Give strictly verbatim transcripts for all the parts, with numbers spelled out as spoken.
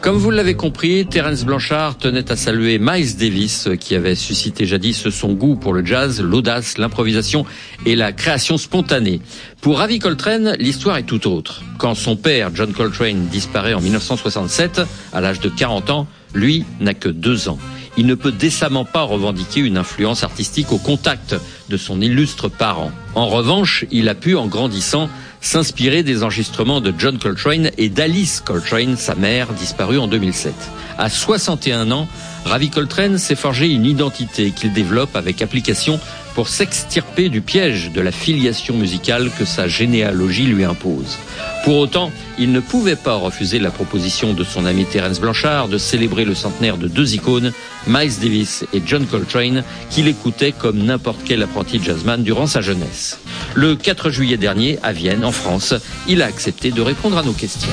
Comme vous l'avez compris, Terence Blanchard tenait à saluer Miles Davis, qui avait suscité jadis son goût pour le jazz, l'audace, l'improvisation et la création spontanée. Pour Ravi Coltrane, l'histoire est tout autre. Quand son père, John Coltrane, disparaît en dix-neuf cent soixante-sept, à l'âge de quarante ans, lui n'a que deux ans. Il ne peut décemment pas revendiquer une influence artistique au contact de son illustre parent. En revanche, il a pu, en grandissant, s'inspirer des enregistrements de John Coltrane et d'Alice Coltrane, sa mère, disparue en deux mille sept. À soixante et un ans, Ravi Coltrane s'est forgé une identité qu'il développe avec application pour s'extirper du piège de la filiation musicale que sa généalogie lui impose. Pour autant, il ne pouvait pas refuser la proposition de son ami Terence Blanchard de célébrer le centenaire de deux icônes, Miles Davis et John Coltrane, qu'il écoutait comme n'importe quel apprenti jazzman durant sa jeunesse. Le quatre juillet dernier, à Vienne, en France, il a accepté de répondre à nos questions.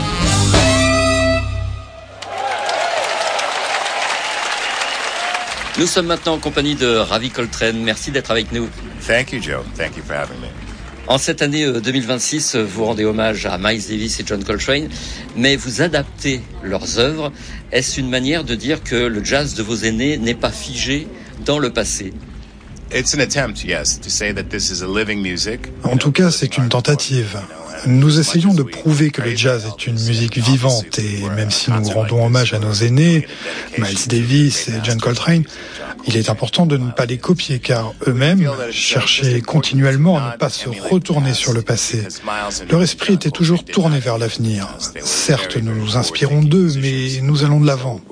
Nous sommes maintenant en compagnie de Ravi Coltrane. Merci d'être avec nous. Thank you, Joe. Thank you for having me. En cette année deux mille vingt-six, vous rendez hommage à Miles Davis et John Coltrane, mais vous adaptez leurs œuvres. Est-ce une manière de dire que le jazz de vos aînés n'est pas figé dans le passé? It's an attempt, yes, to say that this is a living music. En tout cas, c'est une tentative. Nous essayons de prouver que le jazz est une musique vivante et même si nous rendons hommage à nos aînés, Miles Davis et John Coltrane, il est important de ne pas les copier car eux-mêmes cherchaient continuellement à ne pas se retourner sur le passé. Leur esprit était toujours tourné vers l'avenir. Certes, nous nous inspirons d'eux, mais nous allons de l'avant.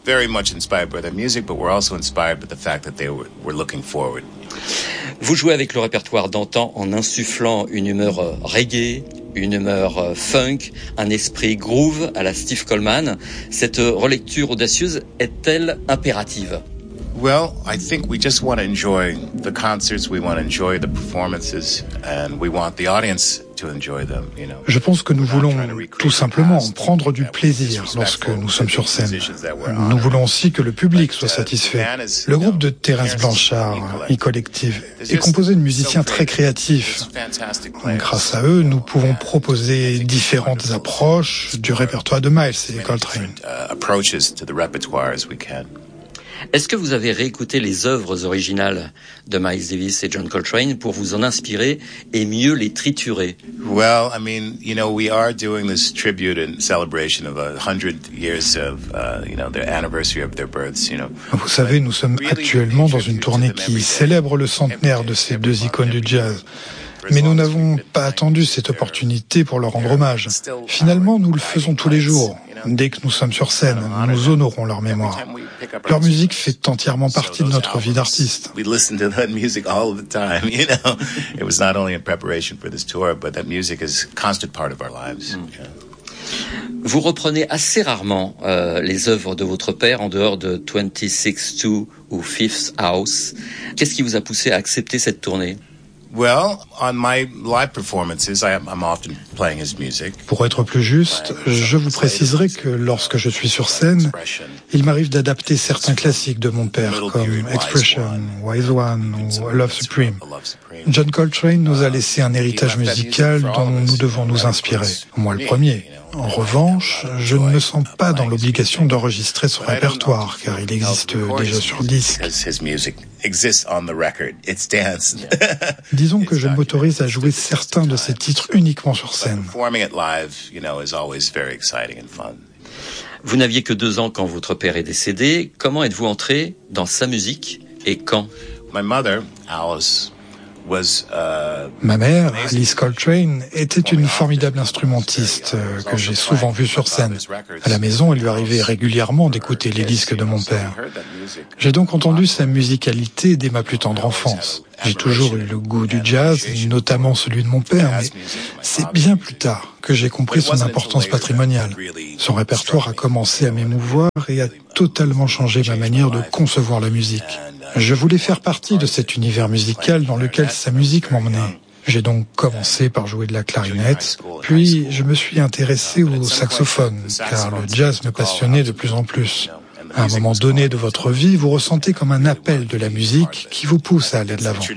Vous jouez avec le répertoire d'antan en insufflant une humeur reggae, une humeur funk, un esprit groove à la Steve Coleman. Cette relecture audacieuse est-elle impérative? Well, I think we just want to enjoy the concerts, we want to enjoy the performances, and we want the audience to enjoy them, you know. Je pense que nous voulons tout simplement prendre du plaisir lorsque nous sommes sur scène. Nous voulons aussi que le public soit satisfait. Le groupe de Terence Blanchard, E-Collective, est composé de musiciens très créatifs. Grâce à eux, nous pouvons proposer différentes approches du répertoire de Miles et Coltrane. Est-ce que vous avez réécouté les œuvres originales de Miles Davis et John Coltrane pour vous en inspirer et mieux les triturer? Well, I mean, you know, we are doing this tribute and celebration of a hundred years of, uh, you know, the anniversary of their births, you know. Vous savez, nous sommes actuellement dans une tournée qui célèbre le centenaire de ces deux icônes du jazz. Mais nous n'avons pas attendu cette opportunité pour leur rendre hommage. Finalement, nous le faisons tous les jours. Dès que nous sommes sur scène, nous honorons leur mémoire. Leur musique fait entièrement partie de notre vie d'artiste. We listen to that music all the time, you know. It was not only in preparation for this tour, but that music is a constant part of our lives. Vous reprenez assez rarement euh, les œuvres de votre père en dehors de vingt-six deux ou Fifth House. Qu'est-ce qui vous a poussé à accepter cette tournée? Well, on my live performances, I am, I'm often playing his music. Pour être plus juste, je vous préciserai que lorsque je suis sur scène, il m'arrive d'adapter certains classiques de mon père, comme Expression, Wise One ou Love Supreme. John Coltrane nous a laissé un héritage musical dont nous devons nous inspirer. Moi le premier. En revanche, je ne me sens pas dans l'obligation d'enregistrer son répertoire, car il existe déjà sur disque. Disons que je m'autorise à jouer certains de ses titres uniquement sur scène. Vous n'aviez que deux ans quand votre père est décédé. Comment êtes-vous entré dans sa musique et quand? Ma mère, Alice Coltrane, était une formidable instrumentiste que j'ai souvent vue sur scène. À la maison, il lui arrivait régulièrement d'écouter les disques de mon père. J'ai donc entendu sa musicalité dès ma plus tendre enfance. J'ai toujours eu le goût du jazz, notamment celui de mon père, mais c'est bien plus tard que j'ai compris son importance patrimoniale. Son répertoire a commencé à m'émouvoir et a totalement changé ma manière de concevoir la musique. Je voulais faire partie de cet univers musical dans lequel sa musique m'emmenait. J'ai donc commencé par jouer de la clarinette, puis je me suis intéressé au saxophone, car le jazz me passionnait de plus en plus. À un moment donné de votre vie, vous ressentez comme un appel de la musique qui vous pousse à aller de l'avant.